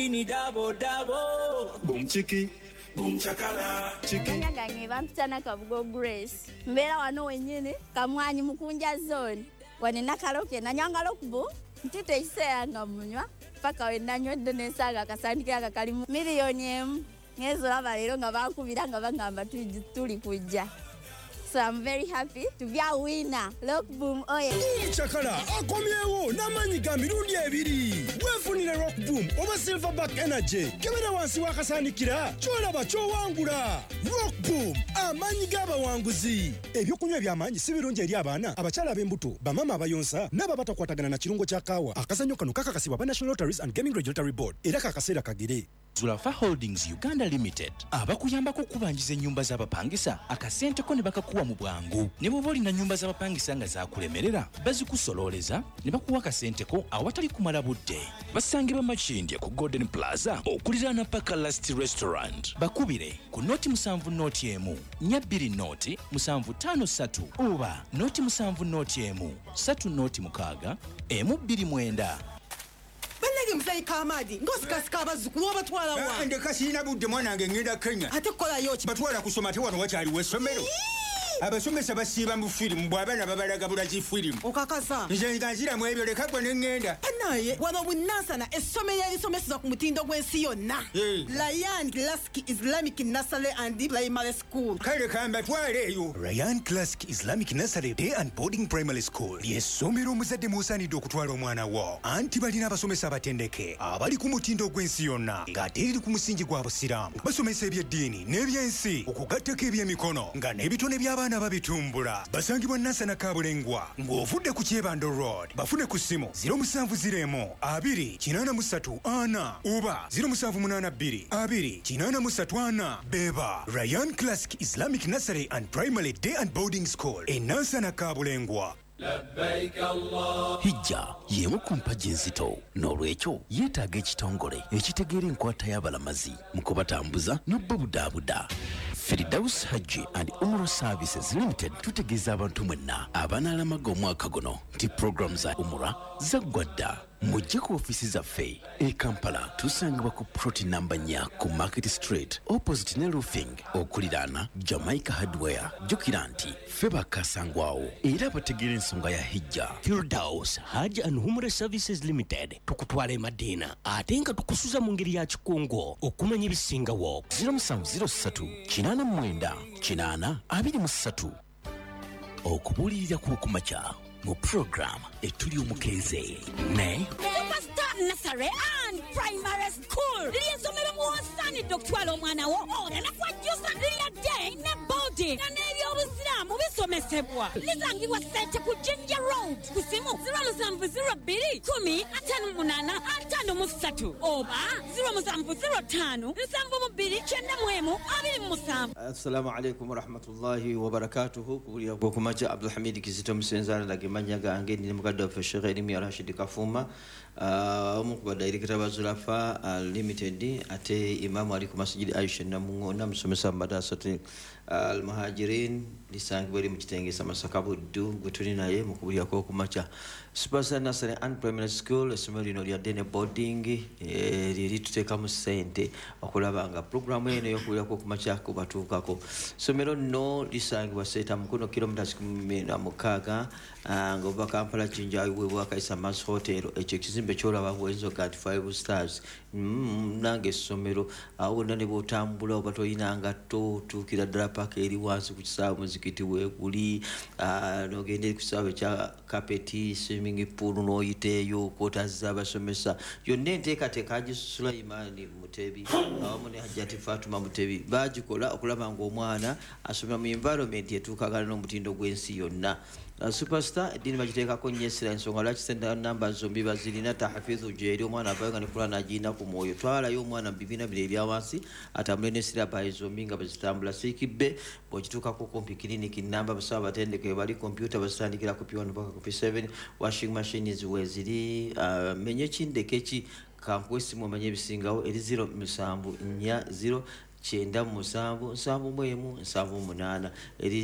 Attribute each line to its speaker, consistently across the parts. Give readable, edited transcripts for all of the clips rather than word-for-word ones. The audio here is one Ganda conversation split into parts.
Speaker 1: Ini dabo dabo. Boom chiki. Boom chakala. Chiki.
Speaker 2: Gange bampitana Kabugo Grace. Mbera wano wenyine kamwanyi mukunja zone. Wanena kaloke na nyanga lokubu. Ntite isea ngamunywa. Paka wenanywa donesaga kasandika kakali milioni emu. Ngezo lava lero nga bakubira nga bangamba tuli kujja. So I'm very happy to be a winner. Look boom oye.
Speaker 3: Chakala akomyewo namanyiga mirundi ebiri. Wefunire Rock Boom oba Silverback Energy. Kebera wansi wakasandikira. Cholaba chowangula. Rock Boom amanyiga abawanguzi. Ebyokunywa ebyamanyi si birungi eri abaana abakyala b'embuto bamama abayonsa n'aba batakwatagana na kirungo kya kaawa. Akazannyo kano kakakasibwa ba National Lotteries and Gaming Regulatory Board era kakaseera kagere.
Speaker 4: Zulafa Holdings Uganda Limited abakuyambako kubanjiza ennyumba z'abapangisa akasente ko ne bakakuwa mu bwangu ne bwoba olina nnyumba z'abapangisa nga zakulemerera bazikusololeza ne bakuwa akasente ko awatali kumala budde. Basangibwa Makindye ku Golden Plaza okuliraana Paka Last Restaurant. Bakubire ku noti 7 noti emu 2 noti 753 oba noti 7 noti emu 3 noti 6 emu 29.
Speaker 5: Balege mzai kamadi ngosikasika abazukulu obatwala wa
Speaker 6: ndeka sina budde mwana ngenda Kenya
Speaker 5: ate kola yoki
Speaker 6: batwala kusoma te wano wakyali wesomero abasomesa basiiba mu firimu bw'abaana babalaga bulaki firimu
Speaker 5: okakasa
Speaker 6: nze nzira mu ebyo leka gwe n'engenda
Speaker 5: naye wano bunansana essomero erisomeseza ku mutindo gw'ensi yonna Ryan Classic Islamic Nursery and Primary School
Speaker 6: kale kambatwale eyo
Speaker 3: Ryan Classic Islamic Nursery Day and Boarding Primary School ly'essomero omuzadde musaanidde okutwala omwana wo anti balina abasomesa abatendeke abali ku mutindo gw'ensi yonna ng'ate liri ku musingi gwa busiraamu basomesa ebyeddiini n'ebyensi okugattako ebyemikono nga n'ebitone by'abaana babitumbula basangibwa Nansana Kabulengwa ng'ovudde ku Kyebando Road bafune ku ssimu 0702 oba 0782 beba Ryan Classic Islamic Nursery and Primary Day and Boarding School in Nansana Kabulengwa.
Speaker 1: Labbaik Allah.
Speaker 7: Hijja yemu ku mpagi enzito n'olwekyo yeetaaga ekitongole ekitegeera enkwata y'abalamazi mu kubatambuza n'obbabudaabuda. Firdaus Hajji and Umrah Services Limited tutegeeza abantu mwenna abanaalamaga omwaka guno nti program za Umrah zaggwa dda. Mujje ku ofisi zaffe e Kampala tusangibwa ku ploti namba 4 ku Market Street opposite ne roofing okuliraana Jamaica Hardware. Jjukira nti ffe bakasangwawo era bategeera ensonga ya hijja.
Speaker 8: Firdaus Hajji and Umrah Services Limited tukutwala Madina ate nga tukusuza mu ngeri ya kikungo okumanya ebisingawo.
Speaker 7: 0703 okubuulirira ku kumakya mu program etuli omukeeze ne
Speaker 2: Superstar Nursery and Primary School. Lyensomero muwasaanidde okutwala omwana wo onakwajjusa lirya day ne boarding nga n'ebyobuziraamu bisomesebwa. Lisangibwa Ssente ku Jinja Road ku simu 0702 oba 0705
Speaker 9: Assalamu alaikum wa rahmatullahi wa barakatuhu. Kubulia kwa kumacha Abdul Hamid Kizito Msenzana la Gemanya gange ni mukadda wa Sheikh Elimi Rashid Kafuma omukuba director wa Zulafa Limited ate imamu ali ku masjid Aisha na musomesa madrasa al-Muhajirin lisangibwa mu kitengesa Masaka Buddu gutuli naye mukubulia kwa kumacha Superstar Nursery and Primary School essomero lino lya dene boarding liri tuteka mu sente okulabanga program eno yokulya kwa kumacha ko batuukako. Somero no lisangibwa seta mukono kilometers 16 ngova Kampala Jinja wewe akaisa Mas Hotel ekyo kizimbe kyolaba bwenzo kat 5 stars nange somero awo nane botambula obatoyina nga tukira drapa eri wansi ku kisaawe muzikiti weguli nogende ku kisaawe kya kapeti swimming pool noyiteyo kotaza abasomesa yonne nteekateeka Haji Sulaimani Mutebi awamu ne Hajjati Fatuma Mutebi bagikola okulaba ng'omwana asomera mu environment etuukagana n'omutindo gw'ensi yonna. Superstar edini bagiteekako nnyesera ensonga lwaki sente namba zombi bazirina tahafidhu gyeri omwana avayo nga ne Kur'an agirina ku mwoyo. Twalayo omwana mu bibiina bire ebyawansi atambule ne sirabayi zombi nga bazitambula siikibbe bw'okituukako kumpi kiriniki namba basaba batendeke bali kompyuta bazitandikira ku P1 mpaka ku P7 washing machines weziri menye kindeke ki kankwesi mumanye ebisingawo eri 074 0 eri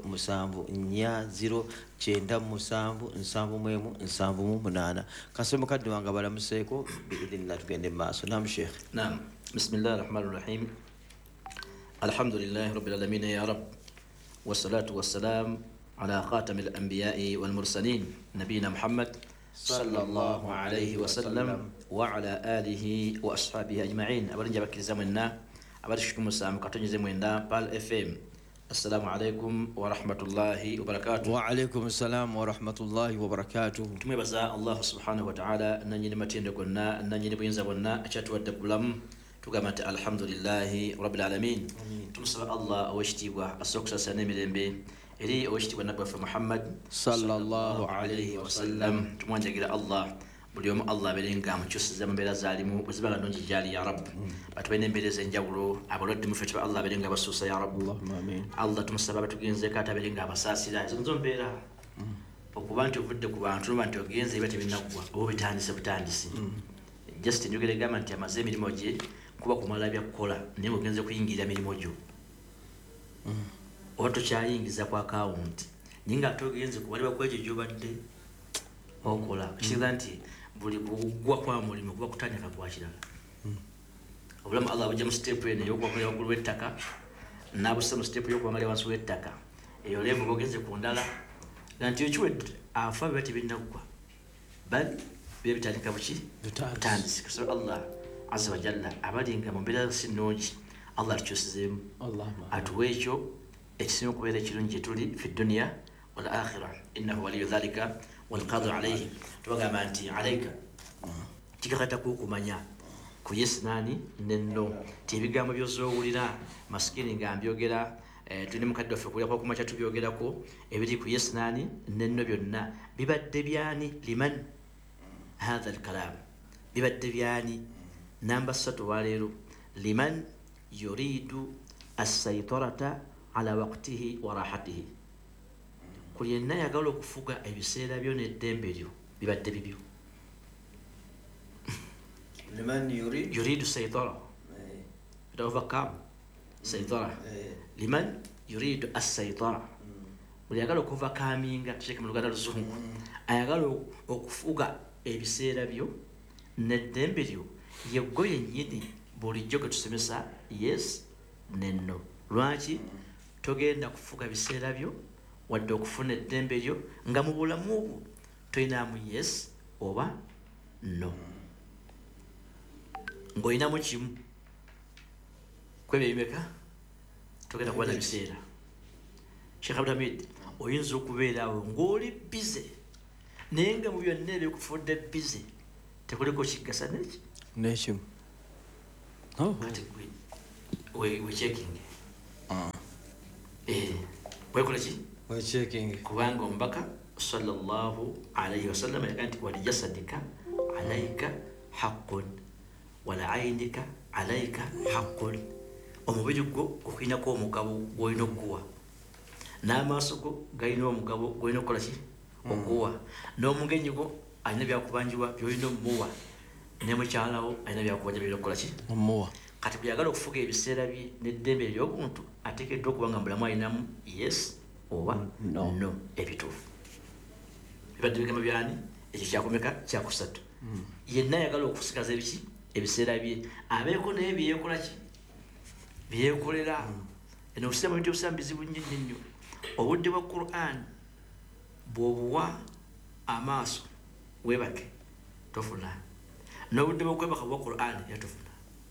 Speaker 9: 0 kasemo kadde wanga balamuseeko biidhinillah tugende maaso. Naam Sheikh.
Speaker 10: Naam. Bismillahir Rahmanir Rahim. Alhamdulillahi Rabbil Alamin ya Rabb. Wassalatu wassalam ala khatamil anbiya'i wal mursalin nabiyina Muhammad sallallahu alayhi wa sallam wa ala alihi wa ashabihi ajma'in. Abalinja bakiriza mwenna abatushukumu samu katonyeze mwenda Pal FM. Assalamu alaikum wa rahmatullahi wa barakatuh.
Speaker 9: Wa alaikum assalam wa rahmatullahi wa barakatuh.
Speaker 10: Tumwebaza Allah subhanahu wa ta'ala nanyini matendo gonna nanyini buyinza bonna akyatuwadde bulamu tugamba nti alhamdulillahi rabbil alamin. Tumusaba Allah owekitiibwa asokusasa n'emirembe eri owekitiibwa nabbi waffe Muhammad sallallahu alayhi wa sallam. Tumwanjagira Allah buli omu Allah abeerenga amukyusiza mu mbeera zaalimu bwe ziba nga nnungi gyali ya Rabb. Batu balina embeera ez'enjawulo abalwadde mufe kiba Allah abeerenga abasuusa ya Rabb. Allah tumusaba batugenzeeko ate abeerenga abasaasira ezo nizo mbeera okuba nti ovudde ku bantu noba nti ogenze biba tebinaggwa oba bitandise butandisi. Just njogera egamba nti amaze emirimu gye kuba kumala byakukola naye ogenze kuyingirira mirimu gyo oba tokyayingiza ku akawunti naye nga ate ogenze kubalibwa kwekyo gyobadde okola kikiza nti buli kugwa kwa mulimu kuba kutandika kwa kirala. Obulamu Allah bujja mu siteepu eno ey'okuwakulira waggulu w'ettaka n'abussa mu siteepu ey'okuwangalira wansi w'ettaka eyo levu bogenze ku ndala nga nti ekiwedde afa biba tebinaggwa bali biba bitandika buki butandisi. Kasaba Allah azza wa jalla abalinga mu mbeera si nnungi Allah atukyusizeemu atuwa ekyo ekisinga okubeera ekirungi gye tuli fi dunya wal akhira innahu waliyu dhalika walqadiru alayhi. Tubagamba nti alayka kikakata kukumanya ku yes nani nenno ti ebigambo byozoowulira masikini nga mbyogera tulina mukadde waffe kulya kwa kumakya tubyogerako ebiri ku yes nani nenno byonna bibadde byani liman hadha alkalam bibadde byani. Namba 3 waleero liman yuridu assaitarata ala waqtihi wa rahatihi. Kuli yenna yagala okufuga ebiseera byo n'eddembe lyo bibadde bibyo.
Speaker 9: Liman
Speaker 10: yuridu saitara to overcome saitara. Liman yuridu assaitara buli yagala okuvacaminga tukyeke mu luganda luzungu ayagala okufuga ebiseera byo n'eddembe lyo yeggo yennyini bulijjo ge tusomesa yes nenno. Lwaki togenda kufuga biseera byo wadde okufuna eddembe lyo nga mu bulamu obwo toyinaamu yes oba no ng'oyinamu kimu kwebyo bimeka togenda kuba na biseera. Sheikh Abdul Hamid oyinza okubeera awo ng'oli bize naye nga mu byonna ebyokufudde bize tekuliko kigasa neki
Speaker 9: nekimu
Speaker 10: kati we checking wekola ki
Speaker 9: we checking
Speaker 10: kubanga omubaka sallallahu alayhi wasallam yagaa nti wali jasadika alayka haqqun wala aynika alayka haqqun. Omubiri gwo okulinako omugabo gwolina okuguwa n'amaaso go galina omugabo gwolina okukola ki okuguwa n'omugenyi gwo alina byakubanjibwa byolina omumuwa ne mukyalawo alina byakubanja byolina okukola ki omumuwa. Kati bwe yagala okufuga ebiseera bye n'eddembe ery'obuntu ateekeddwa okuba nga mulamu alinamu yes oba no ebituufu. Bibadde bigambo byani ekyo kyakumeka kyakusatu. Yenna ayagala okusigaza ebiki ebiseera bye abeeko naye byeyekola ki byeyekolera. Eno okusira mu bintu ebisiramu bizibu nnyo. Obudde bwa Quran bw'obuwa amaaso weebake tofuna n'obudde bw'okwebaka bwa Quran yatofuna.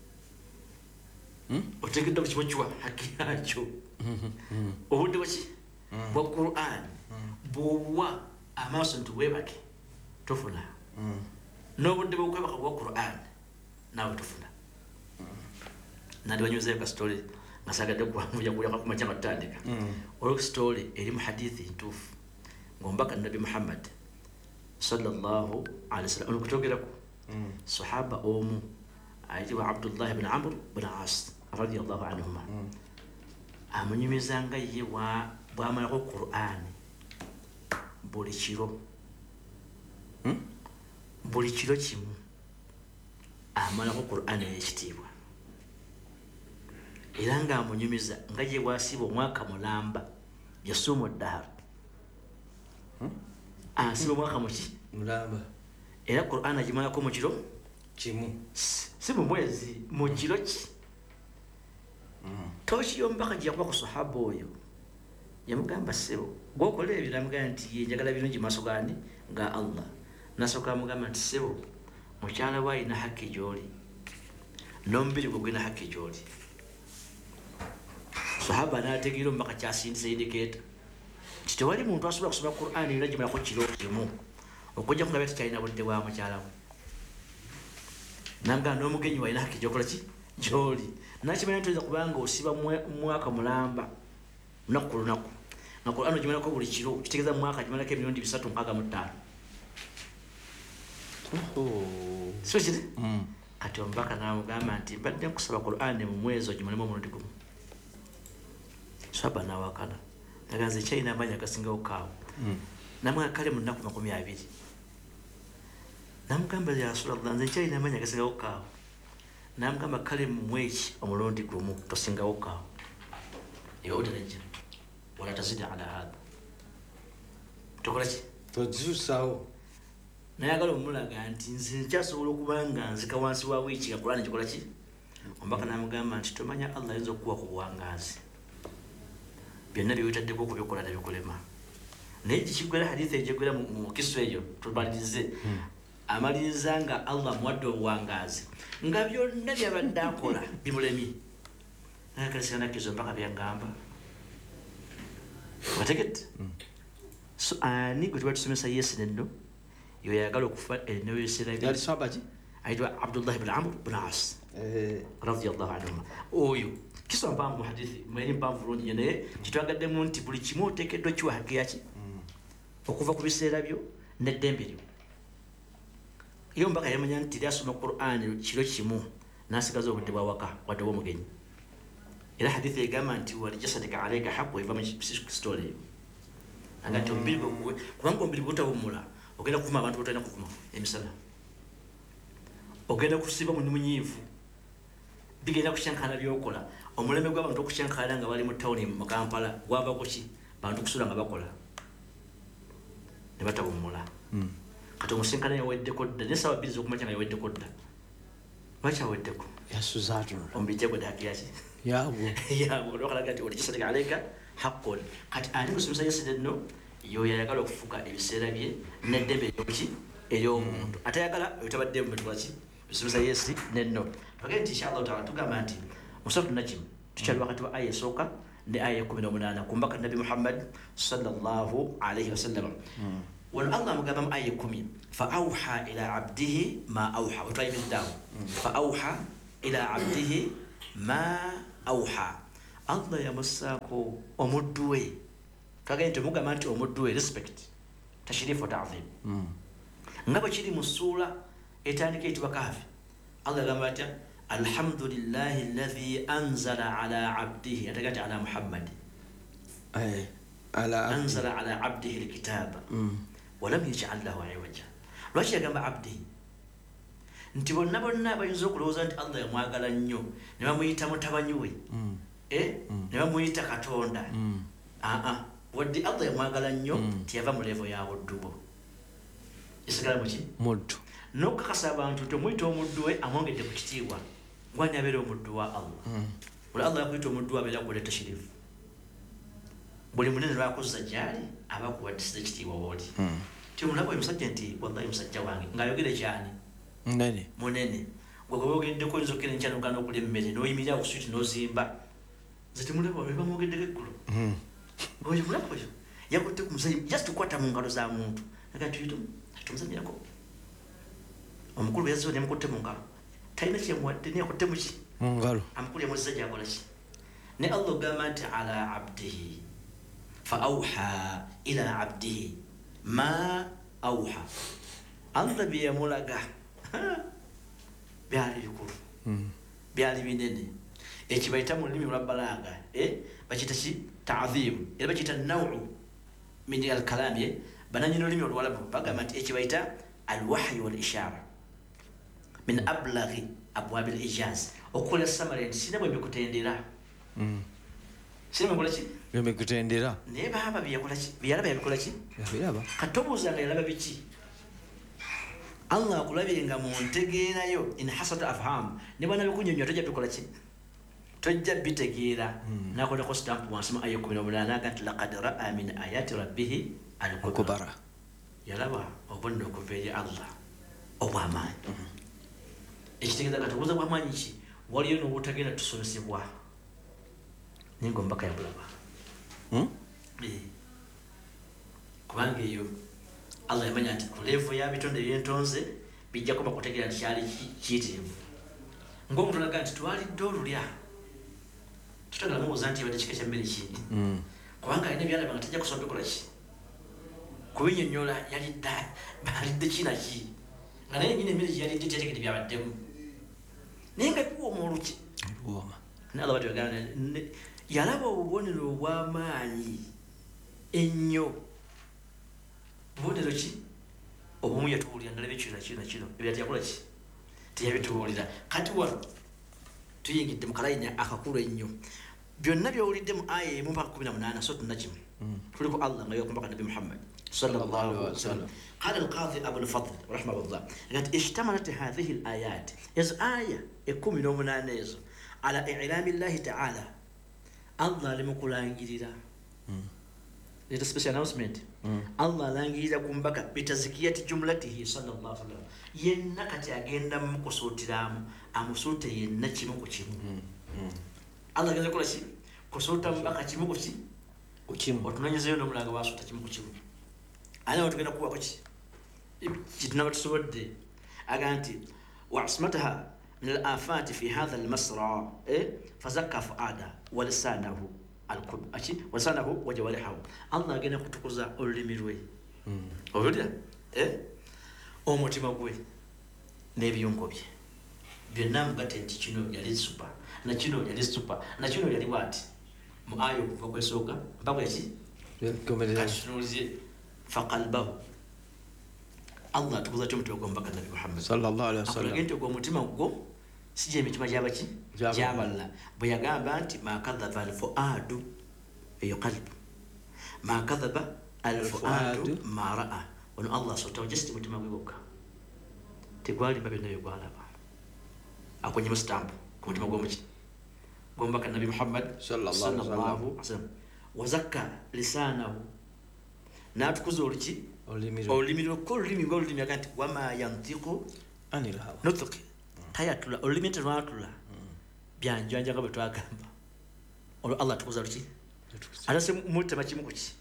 Speaker 10: Oteekeddwa ku kimukiwa haki yakyo. Obudde bwaki bwa Quran bw'obuwa amaaso nti weebake tofuna n'obudde bw'okwebaka bwa Quran naawe tofuna. Nandi banyuzeeyo ka story nga saagadde kuwamuja kulya kumakya nga tutandika. Olwo story eri mu hadithi ntuufu ng'omubaka Nabi Muhammad sallallahu alayhi wasallam olukutwogerako sahaba omu ayitibwa Abdullah ibn Amr ibn As radiyallahu anhuma amunyumizanga ye bwamalako Quran buli kiro kimu amalako Quran ey'ekitiibwa era ng'amunyumiza nga gye bwasiba omwaka mulamba yasuumu ddahar asiba omwaka muki
Speaker 9: mulamba
Speaker 10: era Qur'an agimalako mu kiro
Speaker 9: kimu
Speaker 10: si mu mwezi mu kiro ki toki yombaka gye yakuba ku sahaba oyo yamugamba ssebo gwokola ebyo namugamba nti ye njagala birungi maaso gani nga Allah nasooka amugamba nti ssebo mukyala we alina hakki gy'oli n'omubiri gwe gulina hakki gy'oli sahaba n'ategeera omubaka kyasindisa indikeeta nti tewali muntu asobola kusoma Qur'an era gimalako kiro kimu okujja kungaba tekyalina budde bwa mukyala we namugamba n'omugenyi we alina hakki gy'okola ki gy'oli nakimanya nti oyinza kubanga osiba mwaka mulamba lunaku ku lunaku nga Qur'an ogimalako buli kiro kitegeeza mu mwaka gimalako emirundi 365 so kiri kati omubaka n'amugamba nti mbadde nkusaba Qur'an mu mwezi ogimalemu omulundi gumu saba nawakana naganze kyalina amaanyi agasingawo kaawo namugamba kale mu nnaku 20 namugamba ya Rasulallah nze kyalina amaanyi agasingawo kaawo namugamba kale mu mwezi omulundi gumu tosingawo kaawo ebaodanajja wala tazidi ala hadha tokola ki
Speaker 9: tozusawo
Speaker 10: nayagala omulaga nti nze nkyasobola okuba nga nzika wansi wa wiiki nga Qur'an gikola ki omubaka namugamba nti tomanya Allah ayinza okuwa ku buwangazi byonna byewetaddeko okubikola nabikulema naye kikigwera hadithi ejegwera mu kiso eyo tubalirize amaliriza nga Allah muwadde obuwangazi nga byonna byabadde akola bimulemi nakalisiganakizo mpaka byangamba wategete so ani gwe tubatusomesa Yesu nenno yo yagala okufa enneyo ebiseera
Speaker 9: yali sahaba ki
Speaker 10: ayitibwa Abdullah ibn Amr ibn As radiyallahu anhuma oyo kiswa mpanvu mu hadithi mweri mpanvu bulungi naye kitwagaddemu nti buli kimu oteekeddwa kiwa haki yaki okuva ku biseera byo n'eddembe lyo iyo mbaka yamanya nti lyasoma Qur'an kiro kimu n'asigaza obudde bwa waka wadde bw'omugenyi era hadithi egamba nti walijasadika alayka haqqu eva mu story anga nti omubiri gwe kubanga omubiri gwe otawummula ogenda kuvuma abantu botalina kuvuma emisana ogenda kusiba mu munyiivu bigenda kushankana byokola omulembe gw'abantu okushankana nga bali mu tawuni mu Kampala gwava kuki bantu kusula nga bakola ne batawummula kati omusinkana yaweddeko dda n'essaawa 2 z'okumakya nga yaweddeko dda lwaki aweddeko
Speaker 9: yasuzaatula
Speaker 10: omubiri gye gwe daakiyaki
Speaker 9: yabo
Speaker 10: okalaga nti walijasadika alayka haqqun kati ani musomesa Yesu nenno yo yayagala okufuka ebiseera bye n'eddembe ery'oki ery'omuntu atayagala oyotabadde mu bitwaki bisomesa Yesu nenno bagee nti inshallah taala tugamba nti musatu najim tukyali wakati wa aya esooka ne aya 18 ku mbaka nabi Muhammad sallallahu alayhi wasallam wano Allah amugamba mu aya 10 fa awha ila abdihi ma awha wetwayimiddaawo fa awha ila abdihi ma awha Allah yamussaako omuddu we twagambye nti omugamba nti omuddu we respect tashrifu ta'zim nga bwe kiri mu ssuula etandika eyitibwa Kahfi Allah yagamba atya alhamdulillahi alladhi anzala ala abdihi atega nti ala Muhammad anzala ala abdihi alkitaba walam yaj'al lahu iwaja lwaki yagamba abdihi nti bonna bayinza okulowooza nti Allah yamwagala nnyo ne bamuyita mutabanyi we ne bamuyita Katonda wadde Allah yamwagala nnyo tiyava mu levo ya buddubo isigala muki
Speaker 9: muddu
Speaker 10: n'okukakasa abantu nti omuyita omuddu we amwongedde ku kitiibwa gwani abeera omuddu wa Allah buli Allah yakuyita omuddu we abeera kuleeta shirifu buli munene lwakuzza gyali aba kuwaddisiza ekitiibwa wooli ti omulaba oyo musajja nti wallahi musajja wange ng'ayogere kyani munene gwe ogeddeko oyinza okukera enkyanogana okulya emmere n'oyimirira ku switi n'ozimba nze timulaba oyo bamwogeddeko eggulo oyo mulaba oyo yakutte ku musajja just tukwata mu ngalo za muntu aga tuyito tumuzanyirako omukulu bwe yazziwa nemukutte mu ngalo talina kyemuwadde naye akutte muki
Speaker 9: mu ngalo
Speaker 10: amukulu yamuzza gyakola ki ne Allah ogamba nti ala abdihi fa awha ila abdihi ma awha Allah bye yamulaga byali bikulu byali binene ekibayita mu lulimi lwa balaga bakiyita ki ta'zim era bakiyita nawu min al-kalami bananyina olulimi oluwalabu bagamba nti ekibayita al-wahyi wal-ishara min ablaghi abwab al-ijaz okukola samare nti sina bwe mbikutendera simekola ki
Speaker 9: bemekutendera
Speaker 10: naye baba byeyakola ki byalaba yabikola ki
Speaker 9: biraba
Speaker 10: katobuuza nga yalaba biki allah akulabye nga muntegeerayo in hasata afham ne bwana bikunyonyo tojja bikola ki tojja bitegeera nakoleko stamp wansi mu aya 18 aga nti laqad raa min ayati rabbihi alkubara yalaba obunna okuva eri allah obwamaanyi ekitegeeza katobuuza bwamaanyi ki waliyo n'obutagenda tusomesebwa naye nga omubaka yabulaba kubanga eyo allah yamanya nti ku levo ya bitonde byentonze bijja kuba kutegeera nti kyali kiyitirivu ng'omuntu alaga nti twalidde olulya tutagala mubuuza nti yabadde kika kya mmere ki kubanga alina byalaba nga tajja kusobola bikola ki kubinyonyola alidde kinaki nga naye nyina emmere gyeyalidde teyategedde byabaddemu naye nga biwooma oluki naye allah batwagana yalaba obubonero obw'amaanyi ennyo bubonero ki obumu yatuwulira nalaba ekino kino ebyati yakola ki teyabituwulira kati wano tuyingidde mu kalayini akakulu ennyo byonna byowulidde mu aya emu mpaka 18 so tunakimu tuliko allah nga yokumbaka nabi muhammad sallallahu alaihi wasallam qala alqadhi abu al-fadl rahimahullah qad ishtamalat hadhihi al-ayat aya 18 ezo ala i'lami allah ta'ala allah limukulangirira It's a special announcement. Allah langirira kumbaka bitazikiyati jumlatihi sallallahu alaihi wasallam. Yenna kati agenda mukusutiramu amusute yenna kimu ku kimu. Allah agenda kola ki kusuta mbaka kimu ku kimu. Otunanyizeyo n'omulanga basuta kimu ku kimu. Ani otugenda kuba ku ki? Kitunaba tusobodde aganti wa asmataha min al-afati fi hadha al-masra fazakka fuada wa lisanahu wasanahu wajawarihahu allah agenda kutukuza olulimi lwe olulira omutima gwe n'ebiyungo bye byonna mugate nti kino yali super na kino yali super na kino yali bwati mu ayo okuva kwesooka mpaka eki katunulize faqalbahu allah atukuza kyomutima gwombaka nabi muhammad sallallahu alaihi wasallam akulage nti ogwomutima gwo sije emitima gyabaki gyaballa bwe yagamba nti makadhaba alfuadu eyo qalbu makadhaba alfuadu ma raa wano allah sotawo just mutima gwe gwokka tegwalimba byonna byegwalaba akonyemu stamp ku mutima gw'omuki gwombaka nabi muhammad sallallahu alaihi wasallam wazakka lisanahu n'atukuza oluki olulimi lwokka olulimi ng'olulimi yaga nti wama yantiqu anil hawa nutqi tayatula olulimi terwatula byanjanja nga bwe twagamba olwo allah atukuza luki atase mutema kimu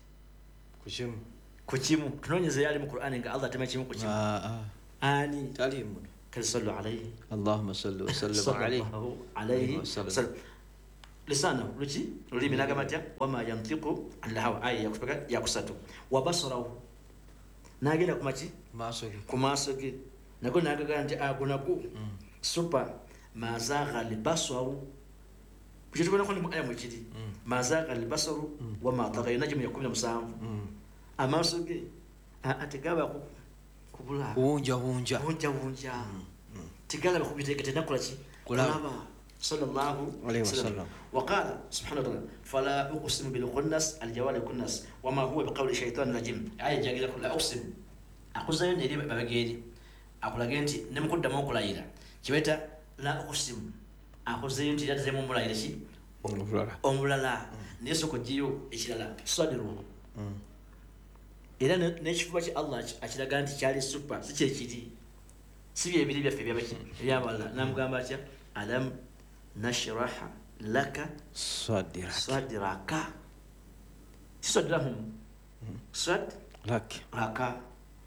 Speaker 10: ku kimu tunoonyeza yali mu qur'ani nga allah atema kimu ku kimu ani talimu kali sallu alayhi allahumma salli wa sallim alayhi wasallam lisana luki olulimi nagamba atya wama yantiqu anil hawa aya yakupeka yakusatu wa basarahu nagenda kumaki ku maaso ge nago nagaga nti agonago super mazagha libasaru kujitubona ko ni aya mukiri mazagha libasaru wa ma tagayna jimu ya 17 amaso ge ategaba kubula hunja tigala bakubiteke nakola ki kulaba sallallahu alaihi wasallam wa qala subhanahu wa ta'ala fala uqsimu bil khunnas al jawal kunnas wa ma huwa biqawli shaytan rajim aya jagira kula uqsim akuzayo ne babageri akulage nti nemukuddamu okulayira kiweta la uqsimu akozeyo nti yatazemu omulayira ki omulala naye soko giyo ekirala sadiru era n'ekifuba ki allah akiraga nti kyali super si kyekiri si byebiri byaffe ebyabala namugamba atya alam nashraha laka sadiraka sadrahum sadraka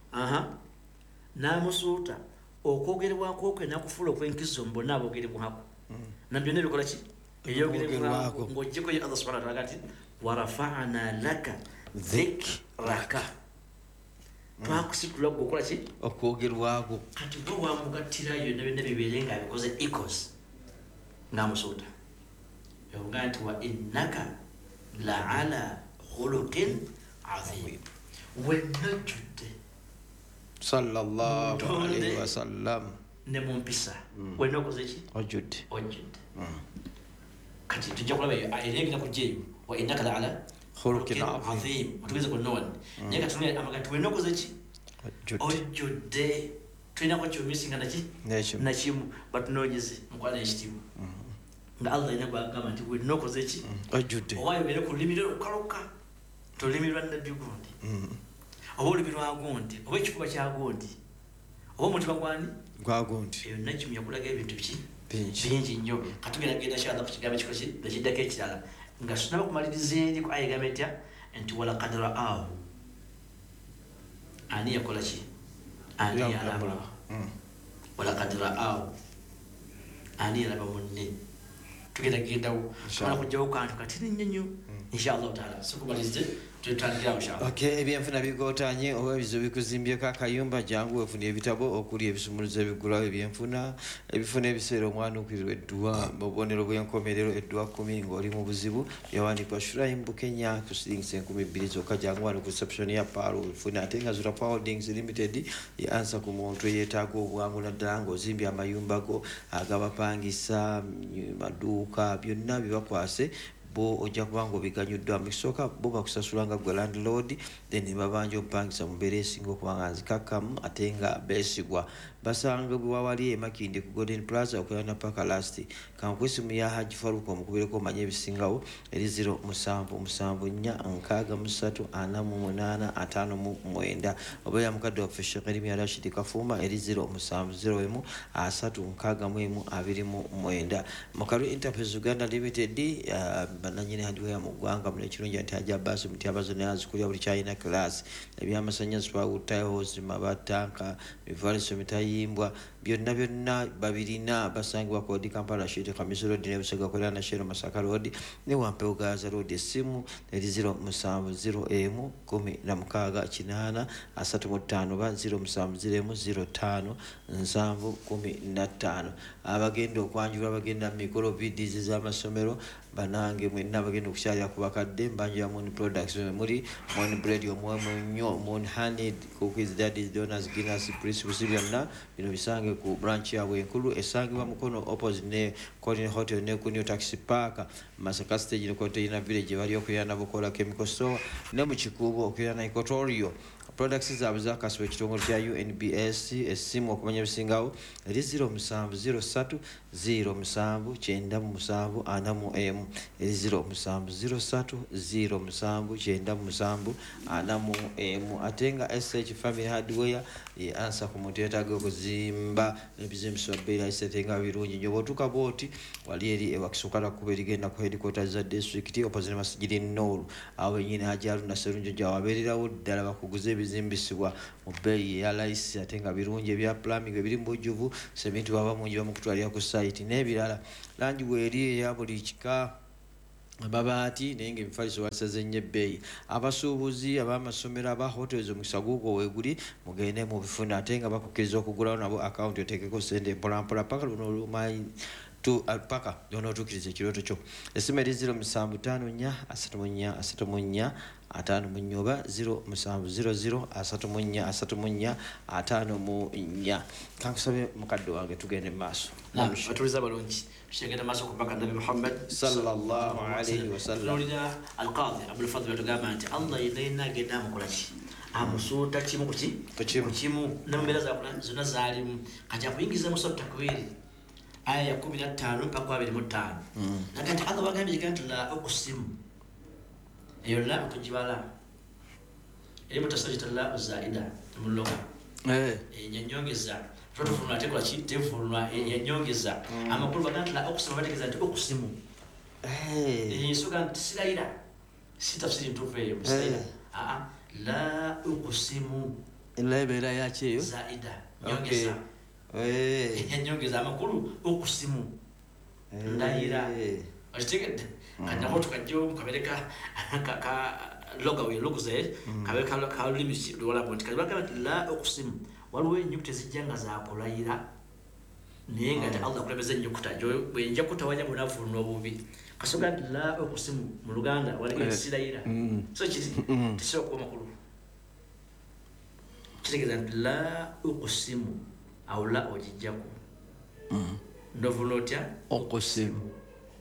Speaker 10: namusuuta okwogerebwako okwe nakufuula okwenkizo mbona aboogerebwako nabyo nebikola ki ebyogerebwako ng'ogjeko ye allah subhanahu wa ta'ala ati warafa'na laka dhikraka twakusitula gwokola ki okwogerwako kati gwe wamugattirayo byonna byonna bibeere nga abikoze ecos namusuuta yoga nti wa innaka la ala khuluqin azim wenojjudde sallallahu alaihi wasallam ne mumpisa wenna okoze ki ojjudde kati tujja kulaba ayirengera ku jeeyo wa innaka la ala khuluqin azim tugeze ku non naye kati tulina amagambo tulina okukoza ki ojjudde tulina ko kyomisinga na kimu batunoonyeze mukwala ekitiibwa nga allah alina gwagamba nti welina okoze ki
Speaker 9: ojjudde
Speaker 10: oba yobere ku lulimi lw'olukaluka tolulimi lwa nnabbi gundi oba olulimi lwa gundi oba ekifuba kya gundi oba omutima gwani
Speaker 9: gwa gundi
Speaker 10: eyo nakimu yakulaga ebintu bingi nnyo katugeragenda kyala ku kigambo ekikoki nekiddako ekirala nga tunaba kumaliriza eri ku ayegamba etya nti walakad raahu ani yakola ki ani yalaba walakad raahu ani yalaba munne tugendagendawo tumala kujjawo kantu kati nennyonyo inshallah taala sokumalirize
Speaker 9: ebyenfuna bigootanye oba ebizo bikuzimbyeko akayumba jangu wefuna ebitabo okuli ebisumuluzo ebigulawo ebyenfuna ebifuna ebiseera omwana okuirwa eddwa mububonero bw'enkomerero eddwa 10 ng'oli mu buzibu byawandiikwa shuraim bukenya kusiringisa 2000 zokka jangu wano ku reception ya palo funa ate nga zura holdings limited yeansa ku muntu eyeetaaga obwangu naddala ng'ozimbye amayumba go agabapangisa maduuka byonna bibakwase bo ojja kubanga obiganyuddwa mukisooka bo bakusasulanga gwe landlord then babanja obupangisa mu mbeera esinga okuba nga nzikakkamu ate nga beesigwa basanga bwe wawali emakindi ku Golden Plaza okulana paka last kankwesimu ya Haji Faruku omukubireko omanye ebisingawo eri 0776434859 oba ya mukadde waffe Sheikh Elimya Rashid Kafuma eri 0701361229 Mukaru Enterprise Uganda Limited bananyine hadiwe mu ggwanga mu ekirungi nti Haji Abbas Mutyabazo naye azikulira buli kyalina class ebyamasannyalaze twawutayo mabatanka mivaliso mitayimbwa byonna babirina basangibwa ku Odi Kampala Shiti Kamiso Road ne Busega Kolera National Masaka Road ne Wampewo Gaza Road esimu eri 07011635 abagenda okwanjula abagenda mikolo vidizi z'amasomero banange mwenna bagenda okukyalira ku bakadde mbanja ya Moon Products muri Moon Bread omwemu nnyo Moon Honey Cookies Daddy's Donuts Guinness Principles byonna bino bisange ku branch yaabwe enkulu esangibwa mukono opposite ne Colin Hotel ne ku New Taxi Park Masaka Stage ne Container Village bali okuyana Bukola Chemical Store ne mu Kikuubo okuyana Equatorio products zaabwe zakasibwa ekitongole kya UNBS essimu okumanya ebisingawo eri 0703079740 eri 0703079740 ate nga SH Family Hardware ansa ku muntu yeetaaga okuzimba ebizimbisibwa bbeera isetenga birungi nnyo bw'otuuka bw'oti wali eri ewakisukala kuba erigenda ku headquarters za district opposite Masjidi Noor awo ennyini Hajji Haruna Sserunjo gyawabeererawo ddala bakuguza ebizimbisibwa mu bbeeyi eya layisi ate nga birungi ebya plumbing ebiri mu bujjuvu seminti baba mungi bamukutwalira ku site n'ebirala langi bw'eri eya buli kika ababaati naye ng'emifaliso basaze nnyo ebbeeyi abasuubuzi ab'amasomero aba hotels omukisa guugwo weeguli mugende mu bifuna ate nga bakukkiriza okugulawo nabo akawunti oteekeko sente mpolampola paka luno olumanyi paka lyonootuukiriza ekirooto kyo essimu eri 07543434 5 07003434 kankusabe mukadde wange tugende maaso
Speaker 10: batuliza balungi tukyegenda maaso kupaka nabi Muhammad
Speaker 9: sallallahu alayhi wasallam
Speaker 10: tulira alqadi Abdul Fadhl batugamba nti Allah yenna agenda amukolaki amusuuta kimu kukimu nembeera zakula zonna zaalimu kati akuyingiza musa takwiri aya ya 15 mpaka 25 nakati Allah bagambye kigantu la okusimu eyo la okujibala eri mutasajita la zaida muloga nyongeza protofulwa atekola kitefulwa nyongeza amakulu bagambye la okusimu bategeza nti okusimu suga siraira sitafsiri ntufe musira la okusimu
Speaker 9: la beera yakyeyo
Speaker 10: zaida nyongeza nyongeza amakulu okusimu ndayira achitegedde kanako tukajjo mukabeleka ka logo we logo ze kabeka ka limit dola point kabaka la okusimu waliwo enyukuta ezijjanga zakolayira naye nga ta Allah kulebeza enyukuta jo bwenja kutawanya munavunwa obubi kasoga la okusimu mu Luganda wali esirayira so kiri tisoko makulu kitegeza la okusimu au la ojijjako ndovulotya
Speaker 9: okusimu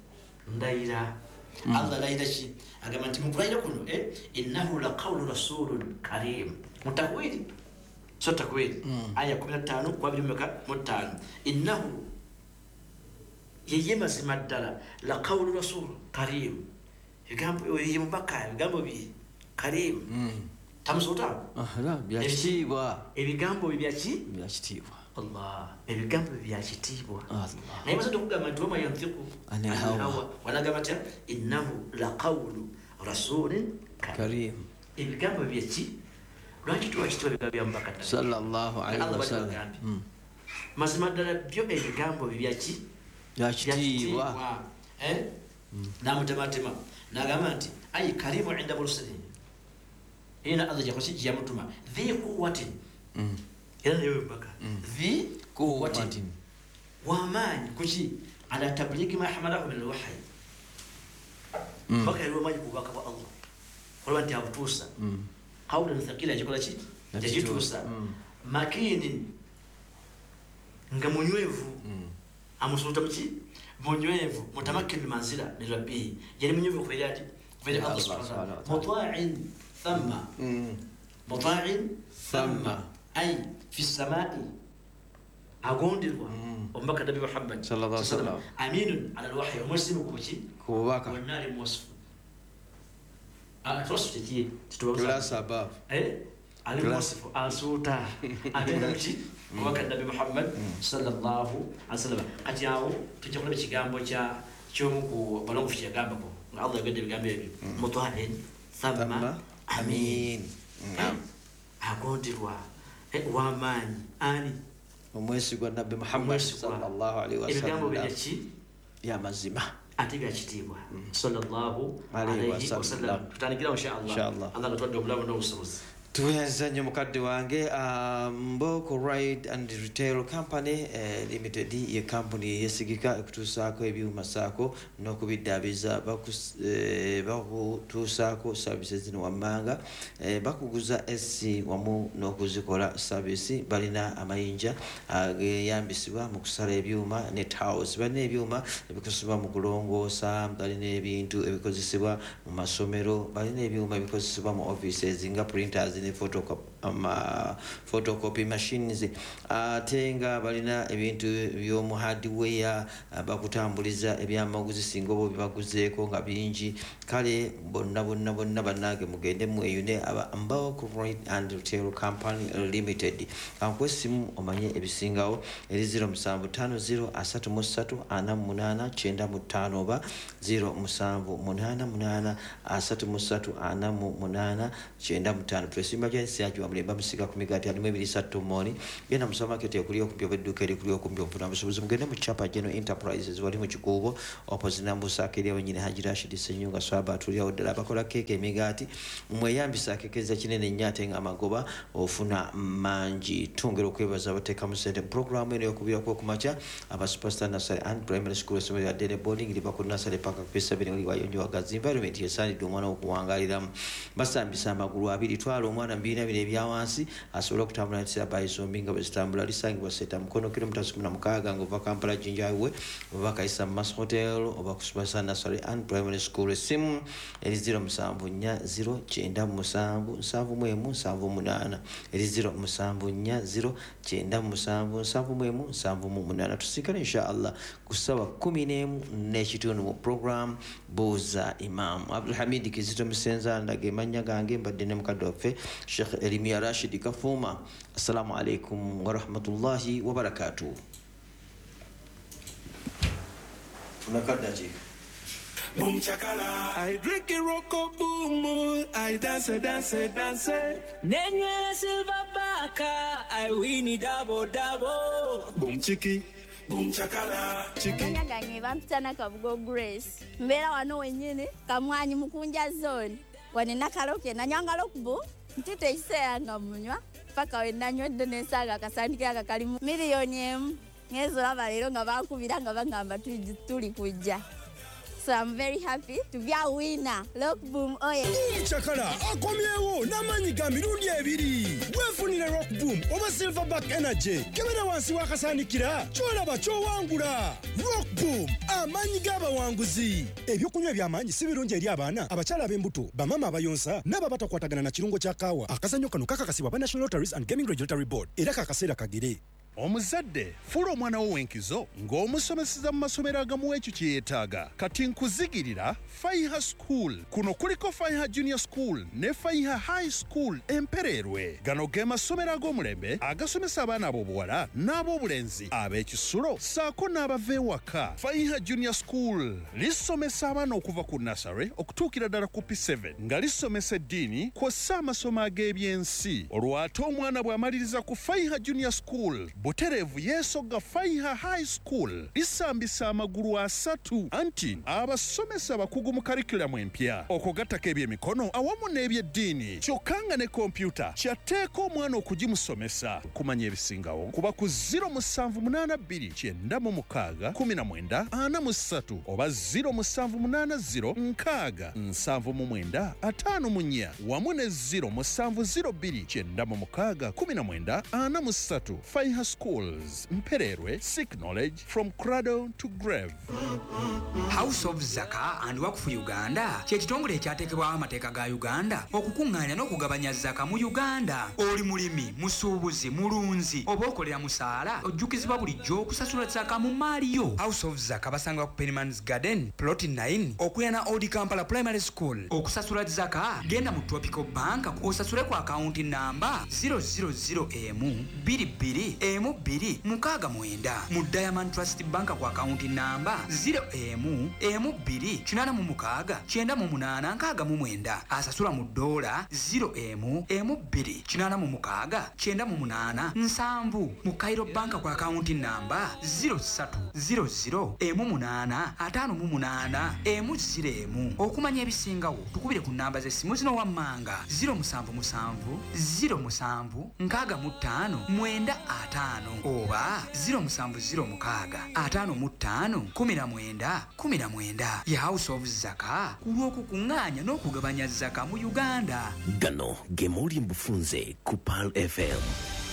Speaker 10: ndayira Allah layira ki agamba nti mukulayira kuno innahu laqawlu rasulun karim mutakwiri so takwiri aya 15 kwa 25 innahu yeye mazima ddala laqawlu rasul karim ebigambo yemubaka ebigambo bi karim tamusuta
Speaker 9: byakitiibwa
Speaker 10: ebigambo byaki
Speaker 9: byakitiibwa
Speaker 10: Allah ebigambo byakitiibwa naye basobola okugamba nti wama yantiku anil hawa wanagamba nti innahu laqawlu rasulin karim ebigambo byaki lwaki tuwakitiibwa ebigambo bya mubaka
Speaker 9: sallallahu alaihi wasallam
Speaker 10: mazima ddala byo ebigambo byaki
Speaker 9: byakitiibwa
Speaker 10: namutematema nagamba nti ayi karimu inda mursalin ina Allah jakosi jamutuma dhi quwwatin era nayo mpaka dhi quwwatin wa man kuchi ala tablighi ma hamalahu min alwahyi mpaka yale maji kubaka kwa Allah wala nti abutusa qawlan thaqila jikola chi jitusa makinin ngamunywevu amusuta mchi munywevu mutamakin manzila ni rabbi yani munywevu kwa yadi vile Allah subhanahu wa ta'ala muta'in thumma muta'in thumma ay fi samai agondirwa umbaka nabi Muhammad sallallahu alaihi wasallam aminun ala alwahyi muslimu kuchi
Speaker 9: kubaka
Speaker 10: wanari musf trust tiji
Speaker 9: tula sabab
Speaker 10: alimusfu asuta amina mchi kubaka nabi Muhammad sallallahu alaihi wasallam kati yao tuchakula kigambo cha chomuku balongo kigamba ko Allah yagende bigambo ebi muta'in thumma amin agondirwa wamanyi ani
Speaker 9: omwesigwa nabbi Muhammad sallallahu alaihi wasallam
Speaker 10: ebigambo byaki
Speaker 9: ya mazima
Speaker 10: ate byakitiibwa sallallahu alaihi wasallam tutandikira inshallah Allah natwadde obulamu n'obusobozi
Speaker 9: tuwenza nnyo mukadde wange Mboko Ride and Retail Company Limited ye company yesigika ekutuusaako ebyuma saako n'okubidaabiza bakutuusaako services zino wammanga bakuguza SC wamu n'okuzikola service balina amayinja ageyambisibwa mu kusala ebyuma ne towels balina ebyuma ebikozesebwa mu kulongoosa balina ebintu ebikozesebwa mu masomero balina ebyuma ebikozesebwa mu offices nga printers photocopy machines tenga balina ebintu byomu hardware bakutambuliza ebyamaguzi singa obo bibaguzeeko nga bingi kale bonna bannange mugende mweyune aba Mboko Ride and Retail Company Limited ankwesimu omanye ebisingawo eri 0750334895 oba 0788334895 twesimba jensi ajwa mlemba musika kumigati alimu 23 moni yena musamarket yakuli okumbya obedduka eri kuli okumbya obufuna busobozi mugende mu chapa General Enterprises wali mu kikuubo opposite nambusakeri abanyine Haji Rashid Senyunga swaba atuli awo bakola keke emigati mweyambisa kekeza kinene nnyate nga amagoba ofuna mangi tungero kwebaza abateeka mu sente program eno yokubira kwa kumacha aba superstar nursery and primary school somero ya Dele boarding liba ku nursery paka pesa bino liwa yonjo wagazi environment yesani dumwana okuwangalira basambisa amagulu abiri twalo omwana mbina bine ebyawansi asobola okutambula nti abayiso mbinga bwezitambula lisangibwa seta mukono kilomita 16 ngova Kampala Jinjawe oba Kaisa Mass Hotel oba ku superstar nursery and primary school simu eri 0740977778 eri 0740977778 tusikane inshallah kusawa 11 n'ekitundu mu program Buuza Imam Abdul Hamid Kizito Musenza ndage manya gange mbadde ne mukadde waffe Sheikh Elimia Rashid Kafuma. Assalamu alaikum wa rahmatullahi wa barakatuh. Unakada je
Speaker 1: Boom chakala, I drink it rocko boom, I dance.
Speaker 11: Nenye silver baka, I win it double.
Speaker 1: Boom chiki, boom chakala, chiki.
Speaker 2: Nyangange bampitana Kabugo Grace. Mbera wano wenyene, kamwanyi mukunja zone. Wanena kaloke na nyanga lokubu, ntite isea munywa. Paka wenanywedde n'ensaaga akasandika akakalimu miliyoni emu. Ngezo laba leero nga bakubira nga bagamba tuli kujja. So I'm very happy to be a winner. Rock Boom, oh yeah.
Speaker 3: Boom Chakala akomyewo n'amanyi ga mirundi ebiri. Wefunire Rock Boom oba Silverback Energy. Kebera wansi wakasanikira kyolaba kyowangula. Rock Boom amanyi g'abawanguzi. Ebyokunywa by'amanyi si birungi eri abaana, abakyala ab'embuto, bamama abayonsa n'aba batakwatagana na kirungo kya kaawa. Akazannyo kano kakakasibwa ba National Lotteries and Gaming Regulatory Board era kakaseera kagere.
Speaker 12: Omuzadde fuula omwana wo w'enkizo ng'omusomeseza mu masomero agamu ekyo kye yeetaaga. Kati nkuzigirira Faiha School. Kuno kuliko Faiha Junior School ne Faiha High School Empererwe. Gano ge masomero ag'omulembe agasomesa abaana ab'obuwala n'ab'obulenzi ab'ekisulo ssaako n'abava ewaka. Faiha Junior School lisomesa abaana okuva ku nursery okutuukira ddala ku P7 nga lisomesa eddiini kw'ossa amasomo ag'ebyensi. Olwo ate omwana bw'amaliriza ku Faiha Junior School butereevu yeesogga Faiha High School lisambisa amagulu 3 anti abasomesa abakugu mu karikulamu empya okugattako ebyemikono awamu n'ebyeddiini kyokka nga ne kompyuta kyatteeka omwana okugimusomesa. Kumanya ebisingawo kuba ku 0782961943 oba 0780967954 wamu ne 0702961943. Faiha Schools, Mpererwe, seek knowledge from cradle to grave.
Speaker 13: House of Zaka and Waqf Uganda kye kitongole ekyateekebwawo amateeka ga Uganda okukuŋŋaanya n'okugabanya zaka mu Uganda. Oli mulimi, musuubuzi, mulunzi oba okolera musaala ojjukizibwa bulijjo okusasula zaka mu maali yo. House of Zaka basangibwa ku Pennyman's Garden, Plot 9 okuliraana Old Kampala Primary School. Okusasula zaka genda mu Tropical Bank osasule ku akaawunti namba 000M22M269 mu Diamond Trust Bank ku akaawunti namba 0M-M2-96-98-69 asasula mu dola 0M-M2-96-98-7 mu Cairo Bank ku akaawunti namba 0300-M8-58-M0. Okumanya ebisingawo tukubire ku namba z'essimu zino wammanga 077-07-65-95 oba 0706-55-19-19 ya House of Zaka kulw'okukuŋŋaanya n'okugabanya zaka mu Uganda.
Speaker 7: Gano ge mawulire mbufunze ku PAL FM.